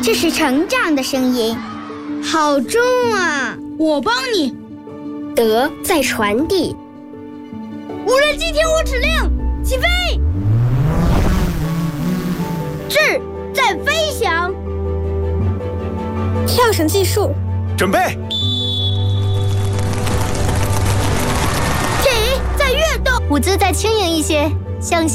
这是成长的声音，好重啊！ 我帮你。 德在传递。 无人机听我指令，起飞！智在飞翔。 跳绳技术， 准备。 体在跃动， 舞姿再轻盈一些，向